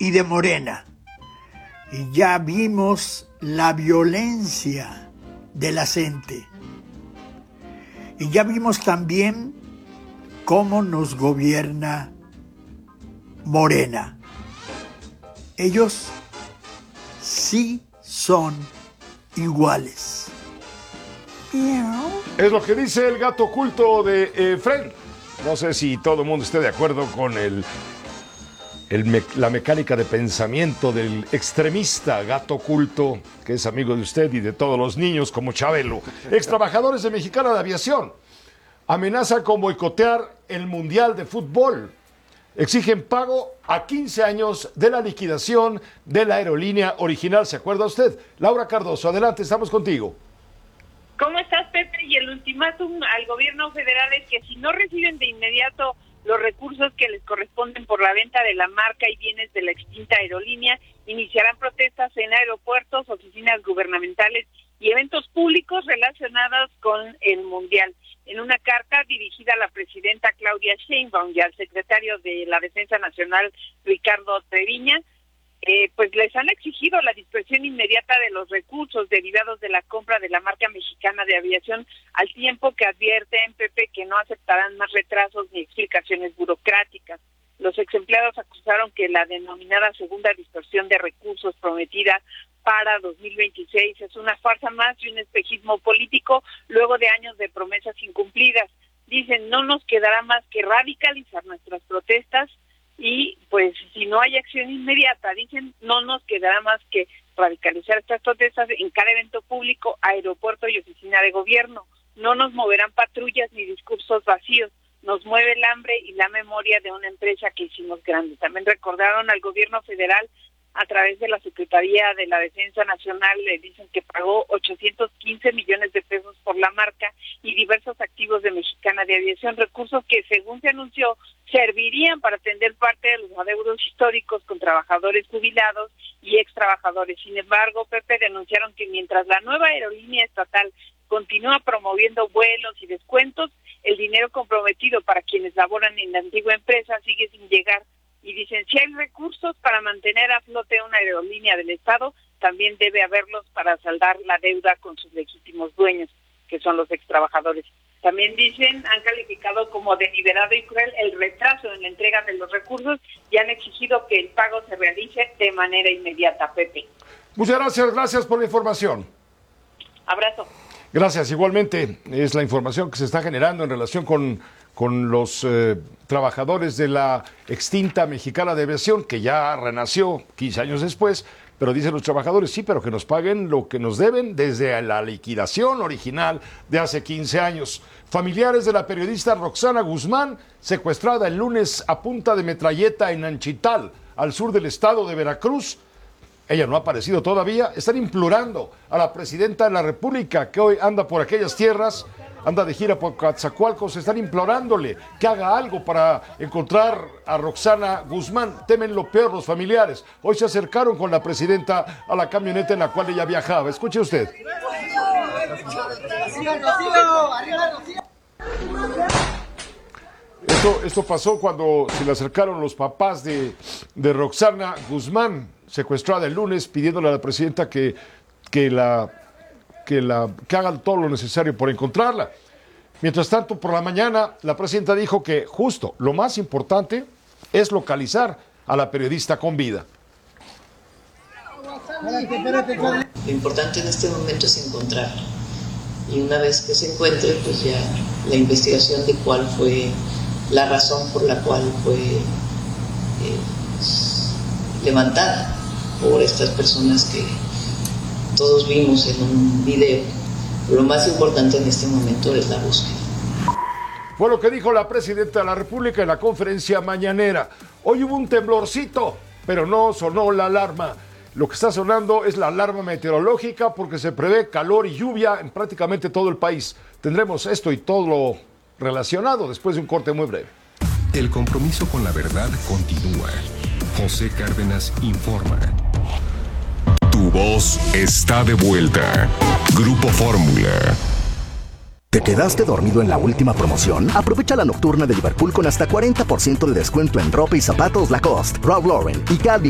y de Morena. Y ya vimos la violencia de la gente. Y ya vimos también cómo nos gobierna Morena. Ellos sí son iguales. Es lo que dice el gato oculto de Fred. No sé si todo el mundo esté de acuerdo con la mecánica de pensamiento del extremista gato oculto, que es amigo de usted y de todos los niños como Chabelo. Ex trabajadores de Mexicana de Aviación amenazan con boicotear el Mundial de Fútbol. Exigen pago a 15 años de la liquidación de la aerolínea original. ¿Se acuerda usted? Laura Cardoso, adelante, estamos contigo. ¿Cómo estás, Pepe? Y el ultimátum al gobierno federal es que si no reciben de inmediato los recursos que les corresponden por la venta de la marca y bienes de la extinta aerolínea, iniciarán protestas en aeropuertos, oficinas gubernamentales y eventos públicos relacionados con el Mundial. En una carta dirigida a la presidenta Claudia Sheinbaum y al secretario de la Defensa Nacional, Ricardo Treviño, pues les han exigido la dispersión inmediata de los recursos derivados de la compra de la marca mexicana de aviación, al tiempo que advierten, Pepe, que no aceptarán más retrasos ni explicaciones burocráticas. Los exempleados acusaron que la denominada segunda dispersión de recursos prometida para 2026 es una farsa más y un espejismo político luego de años de promesas incumplidas. Dicen, no nos quedará más que radicalizar nuestras protestas y pues si no hay acción inmediata, dicen, no nos quedará más que radicalizar estas protestas en cada evento público, aeropuerto y oficina de gobierno. No nos moverán patrullas ni discursos vacíos. Nos mueve el hambre y la memoria de una empresa que hicimos grande. También recordaron al gobierno federal a través de la Secretaría de la Defensa Nacional, le dicen que pagó 815 millones de pesos por la marca y diversos activos de Mexicana de Aviación, recursos que, según se anunció, servirían para atender parte de los adeudos históricos con trabajadores jubilados y ex trabajadores. Sin embargo, Pepe, denunciaron que mientras la nueva aerolínea estatal continúa promoviendo vuelos y descuentos, el dinero comprometido para quienes laboran en la antigua empresa sigue sin llegar. Y dicen, si hay recursos para mantener a flote una aerolínea del Estado, también debe haberlos para saldar la deuda con sus legítimos dueños, que son los extrabajadores. También dicen, han calificado como deliberado y cruel el retraso en la entrega de los recursos y han exigido que el pago se realice de manera inmediata, Pepe. Muchas gracias por la información. Abrazo. Gracias, igualmente es la información que se está generando en relación con los trabajadores de la extinta Mexicana de Aviación, que ya renació 15 años después, pero dicen los trabajadores, sí, pero que nos paguen lo que nos deben desde la liquidación original de hace 15 años. Familiares de la periodista Roxana Guzmán, secuestrada el lunes a punta de metralleta en Anchital, al sur del estado de Veracruz. Ella no ha aparecido todavía. Están implorando a la presidenta de la República, que hoy anda por aquellas tierras, anda de gira por Coatzacoalcos, están implorándole que haga algo para encontrar a Roxana Guzmán. Temen lo peor los familiares. Hoy se acercaron con la presidenta a la camioneta en la cual ella viajaba. Escuche usted. Esto pasó cuando se le acercaron los papás de Roxana Guzmán, secuestrada el lunes, pidiéndole a la presidenta que hagan todo lo necesario por encontrarla. Mientras tanto, por la mañana, la presidenta dijo que justo lo más importante es localizar a la periodista con vida. Lo importante en este momento es encontrarla. Y una vez que se encuentre, pues ya la investigación de cuál fue la razón por la cual fue levantada por estas personas que todos vimos en un video. Lo más importante en este momento es la búsqueda. Fue lo que dijo la presidenta de la República en la conferencia mañanera. Hoy hubo un temblorcito, pero no sonó la alarma. Lo que está sonando es la alarma meteorológica porque se prevé calor y lluvia en prácticamente todo el país. Tendremos esto y todo lo relacionado después de un corte muy breve. El compromiso con la verdad continúa. José Cárdenas informa. Tu voz está de vuelta. Grupo Fórmula. ¿Te quedaste dormido en la última promoción? Aprovecha la nocturna de Liverpool con hasta 40% de descuento en ropa y zapatos Lacoste, Ralph Lauren y Calvin